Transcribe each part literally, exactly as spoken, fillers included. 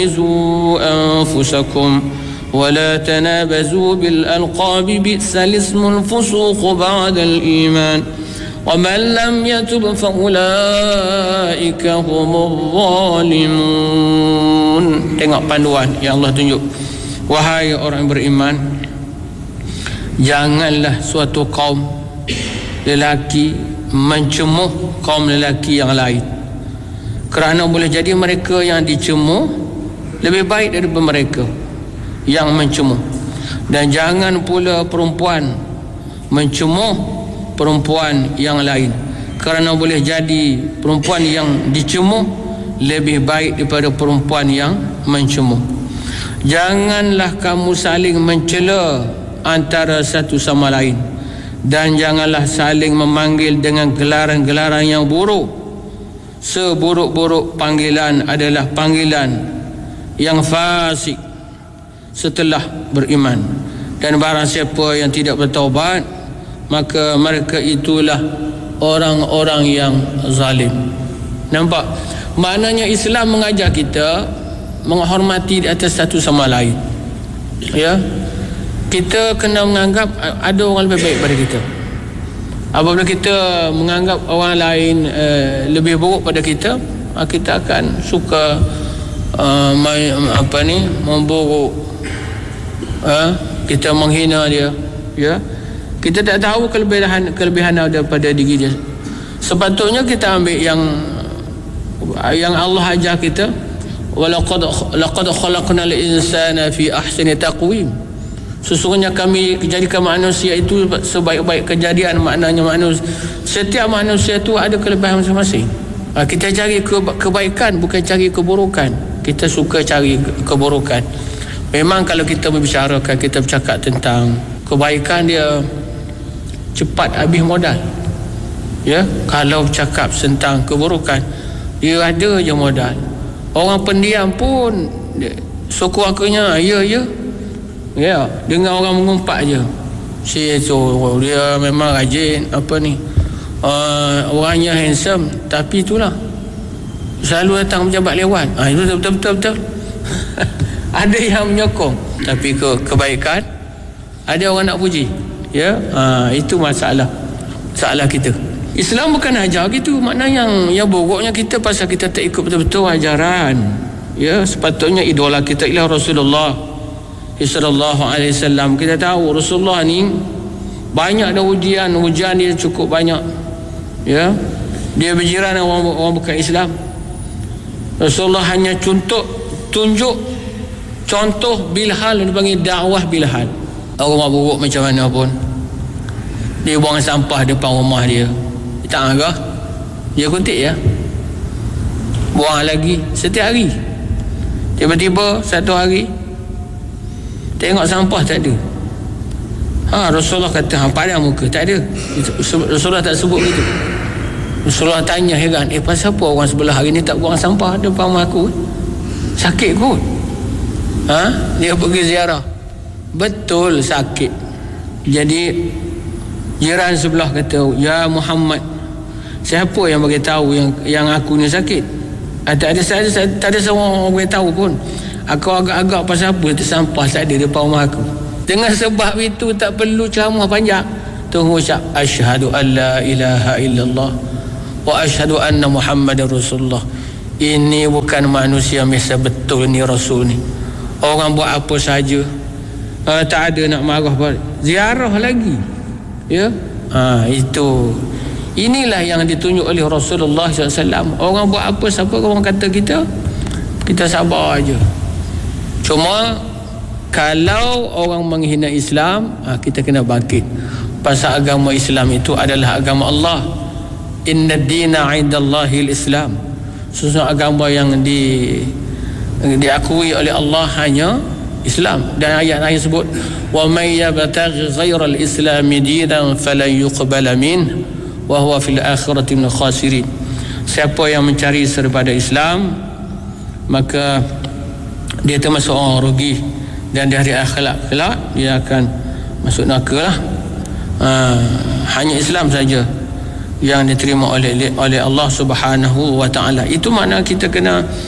أنفسكم ولا تنابزوا بالألقاب بئس الاسم الفسوق بعد الإيمان ومن لم يتب فأولئك هم الظالمون. Tengok panduan yang Allah tunjuk. Wahai orang beriman, janganlah suatu kaum lelaki mencemuh kaum lelaki yang lain, kerana boleh jadi mereka yang dicemuh lebih baik daripada mereka yang mencemuh. Dan jangan pula perempuan mencemuh perempuan yang lain, kerana boleh jadi perempuan yang dicemuh lebih baik daripada perempuan yang mencemuh. Janganlah kamu saling mencela antara satu sama lain, dan janganlah saling memanggil dengan gelaran-gelaran yang buruk. Seburuk-buruk panggilan adalah panggilan yang fasik setelah beriman. Dan barang siapa yang tidak bertaubat, maka mereka itulah orang-orang yang zalim. Nampak? Maknanya Islam mengajar kita menghormati di atas satu sama lain. Ya, kita kena menganggap ada orang lebih baik pada kita. Apabila kita menganggap orang lain uh, lebih buruk pada kita, kita akan suka uh, apa ni memburuk, uh, kita menghina dia. Ya, kita tak tahu kelebihan kelebihan daripada diri dia. Sepatutnya kita ambil yang yang Allah ajar kita, walaqad laqad khalaqnal insana fi ahsani taqwim. Sesungguhnya kami jadikan manusia itu sebaik-baik kejadian. Maknanya manusia, setiap manusia itu ada kelebihan masing-masing. Kita cari kebaikan, bukan cari keburukan. Kita suka cari keburukan. Memang kalau kita membicarakan, kita bercakap tentang kebaikan, dia cepat habis modal. Ya, kalau bercakap tentang keburukan, dia ada je modal. Orang pendiam pun suku-akunya ya ya ya dengan orang mengumpat je, si tu dia memang rajin apa ni, uh, orangnya handsome, tapi itulah selalu datang pejabat lewat. Ah, itu betul betul betul. Ada yang menyokong, tapi ke kebaikan ada orang nak puji. Ya, ah, itu masalah masalah kita. Islam bukan ajar gitu. Makna yang yang buruknya kita pasal kita tak ikut betul-betul ajaran. Ya, sepatutnya idola kita ialah Rasulullah sallallahu alaihi wasallam. Kita tahu Rasulullah ni banyak dah ujian, ujian dia cukup banyak. Ya, dia berjiran dengan orang, orang bukan Islam. Rasulullah hanya contoh tunjuk contoh bilhal, dipanggil dakwah bilhal. Orang buruk macam mana pun, dia buang sampah depan rumah dia, tak agak dia kuntik ya, buang lagi setiap hari. Tiba-tiba satu hari tengok sampah tak ada. Ha, Rasulullah kata, ha, padam muka, tak ada. Rasulullah tak sebut gitu. Rasulullah tanya heran, eh pasal apa orang sebelah hari ni tak buang sampah depan rumah aku? Sakit kot? Ha? Dia pergi ziarah, betul sakit. Jadi jiran sebelah kata, ya Muhammad, siapa yang bagi tahu yang yang aku ni sakit? Tak ada saya tak ada seorang orang bagi tahu pun. Aku agak-agak pasal apa tersampah tak ada depan rumah aku. Dengan sebab itu tak perlu ceramah panjang. Tunggu ucap asyhadu an la ilaha illallah wa asyhadu anna Muhammadar Rasulullah. Ini bukan manusia biasa, betul ni Rasul ni. Orang buat apa saja, uh, tak ada nak marah balik. Ziarah lagi. Ya, ha, itu inilah yang ditunjuk oleh Rasulullah sallallahu alaihi wasallam. Orang buat apa, siapa orang kata kita, kita sabar aja. Cuma kalau orang menghina Islam, ha, kita kena bangkit. Pasal agama Islam itu adalah agama Allah. Inna dina indallahi al-Islam. Sesungguhnya agama yang di diakui oleh Allah hanya Islam. Dan ayat lain sebut, wa may yabtaghi ghayral islami dinan falan yuqbala min wa huwa fil akhirati minal khasirin. Siapa yang mencari daripada Islam, maka dia termasuk orang rugi, dan di hari akhirat kelak dia akan masuk neraka lah. Ha, hanya Islam saja yang diterima oleh oleh Allah Subhanahu wa taala. Itu makna kita kena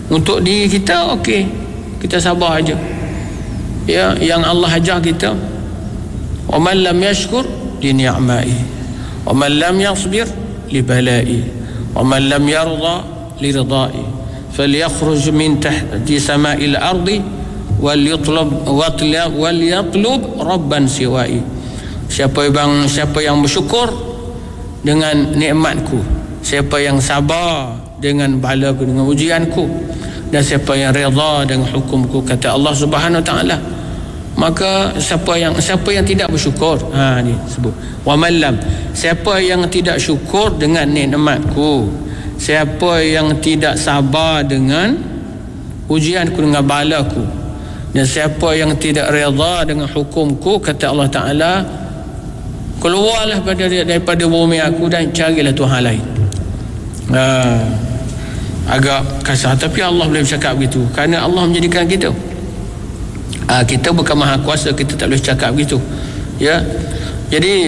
Untuk diri kita, okey, kita sabar aja. Ya, yang Allah ajar kita, wa man lam yashkur li ni'ma'i wa man lam yasbir li bala'i wa man lam yarda li ridai falyakhruj min tahti sama'il ardi wal yatlub wal yatlub rabban siwa'i. Siapa yang siapa yang bersyukur dengan nikmatku, siapa yang sabar dengan balaku, dengan ujianku, dan siapa yang redha dengan hukumku, kata Allah Subhanahu Wa Taala, maka siapa yang siapa yang tidak bersyukur, ha ni sebut wa malam, siapa yang tidak syukur dengan nikmatku, siapa yang tidak sabar dengan ujianku, dengan balaku, dan siapa yang tidak redha dengan hukumku, kata Allah Taala, keluarlah pada daripada bumi aku dan carilah Tuhan lain. Ha, agak kasar, tapi Allah boleh bercakap begitu kerana Allah menjadikan kita. Ha, kita bukan maha kuasa, kita tak boleh cakap begitu. Ya. Jadi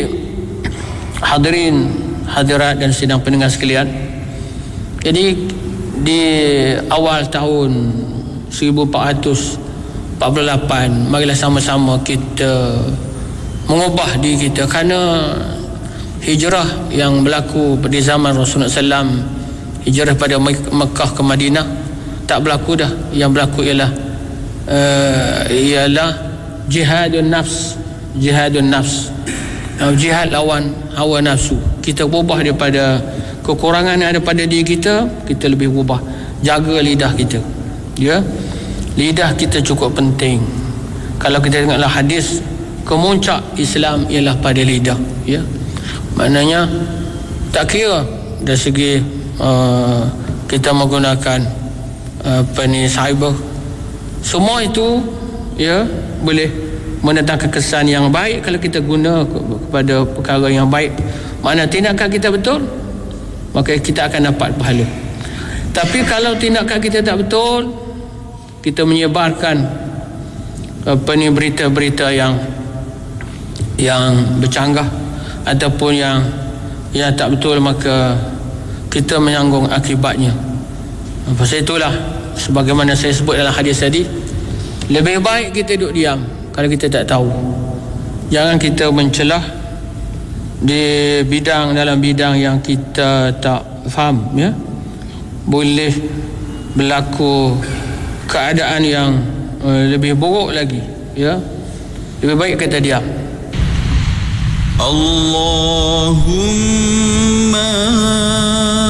hadirin hadirat dan sidang pendengar sekalian, jadi di awal tahun seribu empat ratus empat puluh lapan, marilah sama-sama kita mengubah diri kita, kerana hijrah yang berlaku pada zaman Rasulullah sallallahu alaihi wasallam, hijrah pada Mekah ke Madinah, tak berlaku dah. Yang berlaku ialah uh, ialah jihadun nafs, jihadun nafs, uh, jihad lawan hawa nafsu. Kita berubah daripada kekurangan yang ada pada diri kita, kita lebih berubah. Jaga lidah kita, ya, lidah kita cukup penting. Kalau kita tengoklah hadis, kemuncak Islam ialah pada lidah, ya. Maknanya tak kira dari segi uh, kita menggunakan uh, apa ni cyber, semua itu, ya, boleh mendatangkan kesan yang baik kalau kita guna kepada perkara yang baik. Mana tindakan kita betul, maka kita akan dapat pahala. Tapi kalau tindakan kita tak betul, kita menyebarkan apa ni berita-berita yang yang bercanggah ataupun yang yang tak betul, maka kita menanggung akibatnya. Pasal itulah, sebagaimana saya sebut dalam hadis tadi, lebih baik kita duduk diam kalau kita tak tahu. Jangan kita mencelah di bidang dalam bidang yang kita tak faham, ya. Boleh berlaku keadaan yang uh, lebih buruk lagi, ya. Lebih baik kita diam. Allahumma